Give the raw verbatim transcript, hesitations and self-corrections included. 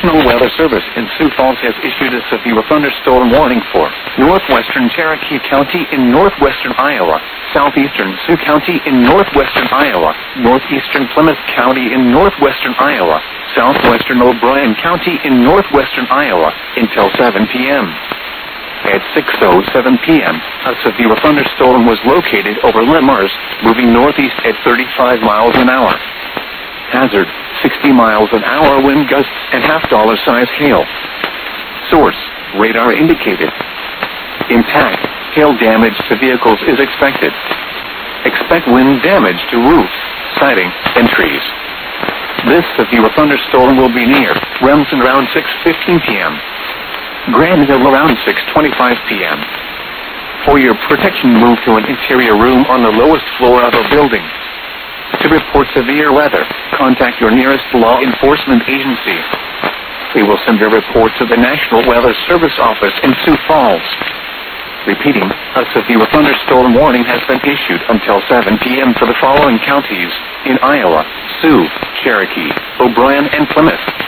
National Weather Service in Sioux Falls has issued a severe thunderstorm warning for northwestern Cherokee County in northwestern Iowa, southeastern Sioux County in northwestern Iowa, northeastern Plymouth County in northwestern Iowa, southwestern O'Brien County in northwestern Iowa until seven p m At six oh seven p m, a severe thunderstorm was located over Le Mars, moving northeast at thirty-five miles an hour. Hazard, sixty miles an hour wind gusts and half-dollar size hail. Source, radar indicated. Impact, hail damage to vehicles is expected. Expect wind damage to roof, siding, and trees. This severe thunderstorm will be near Remsen around six fifteen p m Grand Hill around six twenty-five p m For your protection, move to an interior room on the lowest floor of a building. To report severe weather, contact your nearest law enforcement agency. We will send your report to the National Weather Service office in Sioux Falls. Repeating, a severe thunderstorm warning has been issued until seven p m for the following counties in Iowa: Sioux, Cherokee, O'Brien, and Plymouth.